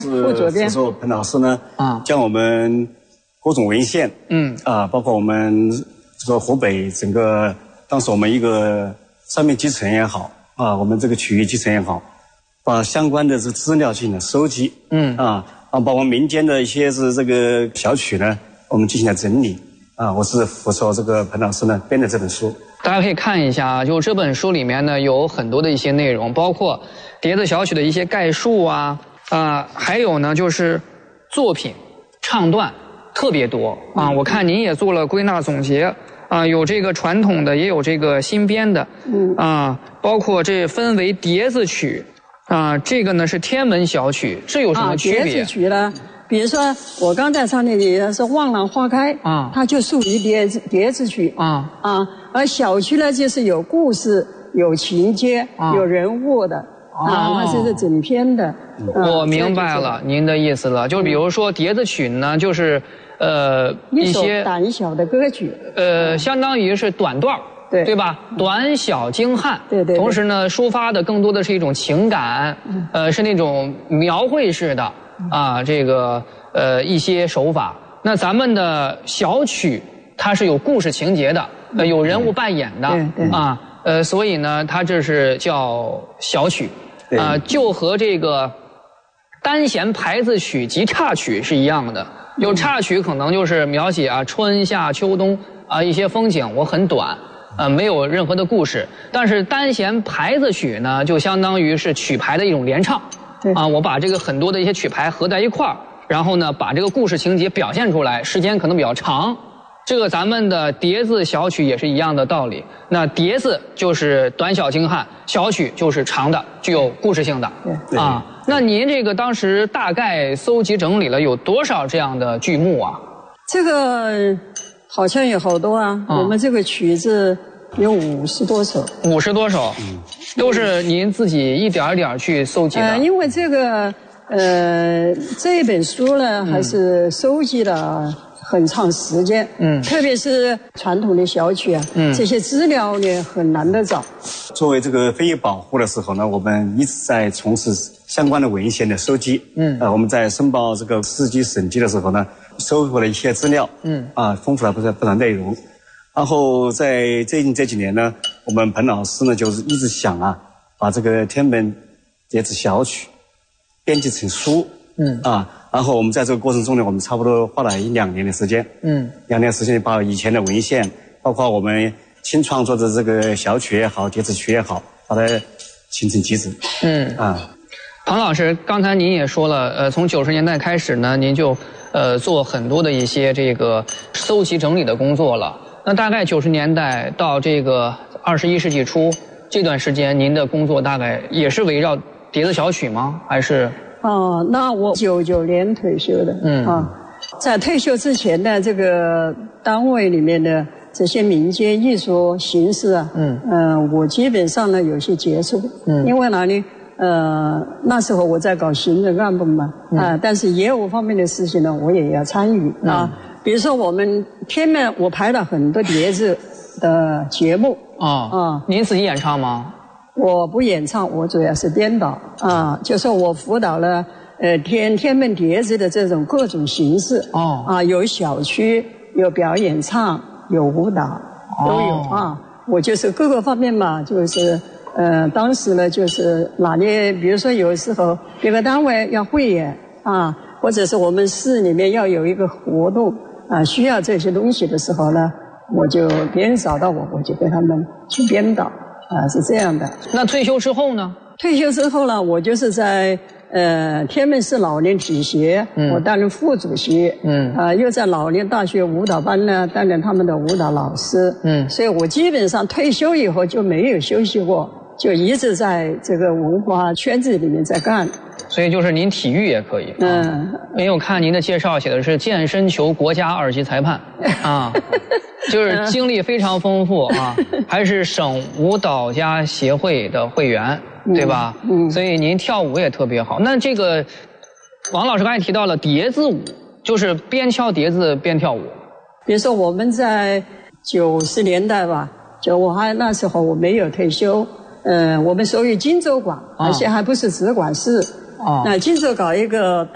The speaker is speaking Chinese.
副主编彭老师呢，将我们各种文献，包括我们这个湖北整个当时我们一个上面基层也好，我们这个区域基层也好，把相关的这个资料进行了收集，包括民间的一些是这个小曲呢，我们进行了整理，我是辅佐这个彭老师呢编的这本书。 大家可以看一下，就这本书里面呢有很多的一些内容，包括碟子小曲的一些概述还有呢就是作品唱段特别多我看您也做了归纳总结有这个传统的，也有这个新编的，包括这分为碟子曲这个呢是天门小曲，这有什么区别？ 碟子曲呢，比如说我刚才唱的是《望兰花开》它就属于碟子曲而小曲呢就是有故事、有情节、有人物的那就是整篇的。 我明白了您的意思了，就比如说碟子曲呢，就是一些短小的歌曲， 相当于是短段对吧？短小精悍， 对。 同时呢，抒发的更多的是一种情感，是那种描绘式的这个一些手法。那咱们的小曲，它是有故事情节的，有人物扮演的，所以呢，它这是叫小曲，就和这个单弦牌子曲及插曲是一样的。有插曲可能就是描写春夏秋冬一些风景，我很短。没有任何的故事，但是单弦牌子曲呢，就相当于是曲牌的一种联唱，我把这个很多的一些曲牌合在一块儿，然后呢，把这个故事情节表现出来，时间可能比较长。这个咱们的碟子小曲也是一样的道理。那碟子就是短小精悍，小曲就是长的，具有故事性的。那您这个当时大概搜集整理了有多少这样的剧目这个好像有好多我们这个曲子有50多首 ，50多首，都是您自己一点一点去搜集的。 因为这个这本书呢，还是收集了很长时间，特别是传统的小曲这些资料呢很难得找。 作为这个非遗保护的时候呢，我们一直在从事相关的文献的收集，我们在申报这个市级省级的时候呢，收获了一些资料，丰富了不少内容。然后在最近这几年呢，我们彭老师呢就是一直想把这个天门碟子小曲编辑成书，然后我们在这个过程中呢，我们差不多花了1-2年的时间，2年时间把以前的文献，包括我们新创作的这个小曲也好，碟子曲也好，把它形成集子。 庞老师，刚才您也说了，从90年代开始呢，您就做很多的一些这个搜集整理的工作了。那大概90年代到这个21世纪初这段时间，您的工作大概也是围绕碟子小曲吗？还是？ 那我99年退休的，在退休之前的这个单位里面的这些民间艺术形式我基本上呢有些接触，因为哪里？那时候我在搞行政干部嘛，但是业务方面的事情呢，我也要参与比如说我们天门，我排了很多碟子的节目您自己演唱吗？ 我不演唱，我主要是编导就是我辅导了天门碟子的这种各种形式有小曲，有表演唱，有舞蹈都有我就是各个方面嘛，就是当时呢就是哪里，比如说有时候别个单位要汇演或者是我们市里面要有一个活动需要这些东西的时候呢，我就别人找到我就给他们去编导是这样的。 那退休之后呢？ 退休之后呢，我就是在天门市老年体协我担任副主席又在老年大学舞蹈班呢担任他们的舞蹈老师所以我基本上退休以后就没有休息过，就一直在这个文化圈子里面在干。 所以就是您体育也可以因为我看您的介绍写的是健身球国家2级裁判就是经历非常丰富还是省舞蹈家协会的会员对吧？所以您跳舞也特别好。那这个王老师刚才提到了碟子舞，就是边敲碟子边跳舞。 比如说我们在90年代吧，那时候我没有退休，我们属于荆州管，而且还不是直管市。那荆州搞一个